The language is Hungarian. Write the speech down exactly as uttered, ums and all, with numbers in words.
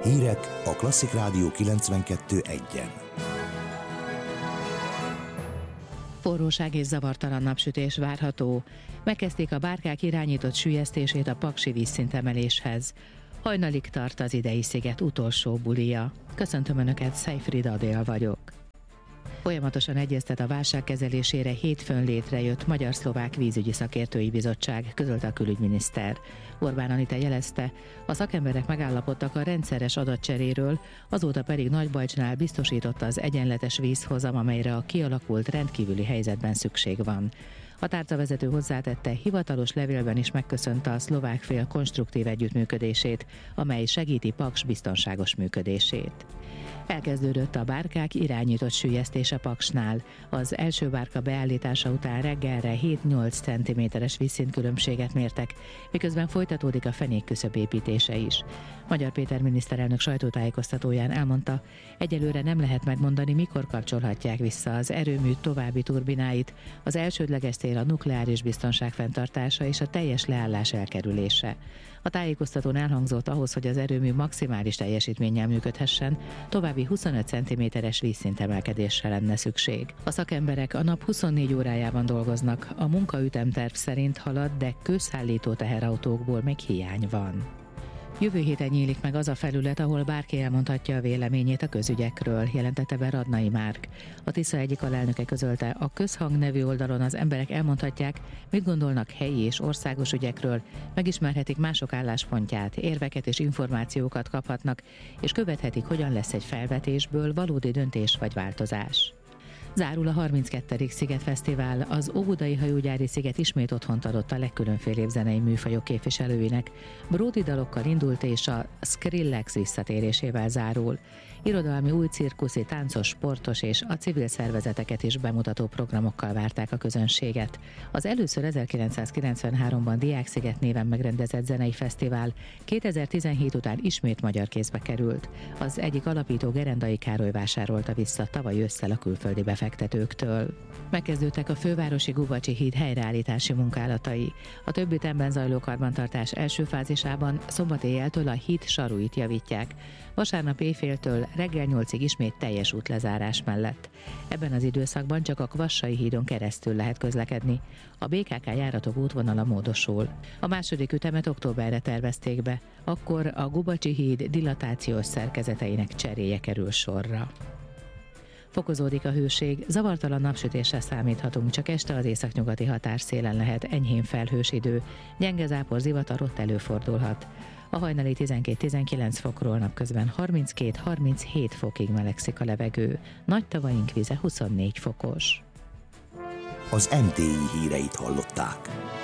Hírek a Klasszik Rádió kilencvenkettő egyen. Forróság és zavartalan napsütés várható. Megkezdték a bárkák irányított süllyesztését a paksi vízszintemeléshez. Hajnalig tart az idei sziget utolsó bulia. Köszöntöm Önöket, Szejfrid Adél vagyok. Folyamatosan egyeztet a válság kezelésére hétfőn létrejött Magyar-Szlovák Vízügyi Szakértői Bizottság, közölte a külügyminiszter. Orbán Anita jelezte, a szakemberek megállapodtak a rendszeres adatcseréről, azóta pedig Nagybajcsnál biztosította az egyenletes vízhozam, amelyre a kialakult rendkívüli helyzetben szükség van. A tárcavezető hozzátette, hivatalos levélben is megköszönte a szlovák fél konstruktív együttműködését, amely segíti Paks biztonságos működését. Elkezdődött a bárkák irányított süllyesztése Paksnál. Az első bárka beállítása után reggelre hét-nyolc centiméteres vízszintkülönbséget mértek, miközben folytatódik a fenékküszöb építése is. Magyar Péter miniszterelnök sajtótájékoztatóján elmondta, egyelőre nem lehet megmondani, mikor kapcsolhatják vissza az erőmű további turbináit. Az elsődleges cél a nukleáris biztonság fenntartása és a teljes leállás elkerülése. A tájékoztatón elhangzott, ahhoz, hogy az erőmű maximális teljesítménnyel működhessen, további huszonöt centiméteres vízszintemelkedésre lenne szükség. A szakemberek a nap huszonnégy órájában dolgoznak, a munkaütemterv szerint halad, de közszállító teherautókból még hiány van. Jövő héten nyílik meg az a felület, ahol bárki elmondhatja a véleményét a közügyekről, jelentette be Radnai Márk. A Tisza egyik alelnöke közölte, a Közhang nevű oldalon az emberek elmondhatják, mit gondolnak helyi és országos ügyekről, megismerhetik mások álláspontját, érveket és információkat kaphatnak, és követhetik, hogyan lesz egy felvetésből valódi döntés vagy változás. Zárul a harminckettedik Szigetfesztivál, az óbudai hajógyári sziget ismét otthont adott a legkülönfélébb zenei műfajok képviselőinek. Bródi dalokkal indult és a Skrillex visszatérésével zárul. Irodalmi, új cirkuszi, táncos, sportos és a civil szervezeteket is bemutató programokkal várták a közönséget. Az először ezerkilencszázkilencvenháromban Diáksziget néven megrendezett zenei fesztivál kétezer-tizenhét után ismét magyar kézbe került. Az egyik alapító, Gerendai Károly vásárolta vissza tavaly ősszel a külföldi befektetőktől. Megkezdődtek a fővárosi Gubacsi híd helyreállítási munkálatai. A több ütemben zajló karbantartás első fázisában szombat éjjeltől a híd saruit javítják. Vasárnap éjféltől reggel nyolcig ismét teljes útlezárás mellett. Ebben az időszakban csak a Kvassai hídon keresztül lehet közlekedni. A bé ká ká járatok útvonala módosul. A második ütemet októberre tervezték be, akkor a Gubacsi híd dilatációs szerkezeteinek cseréje kerül sorra. Fokozódik a hőség, zavartalan napsütésre számíthatunk, csak este az északnyugati határszélen lehet enyhén felhős idő, gyenge zápor, zivatar ott előfordulhat. A hajnali tizenkét-tizenkilenc fokról napközben harminckét-harminchét fokig melegszik a levegő, nagy tavaink vize huszonnégy fokos. Az em té i híreit hallották.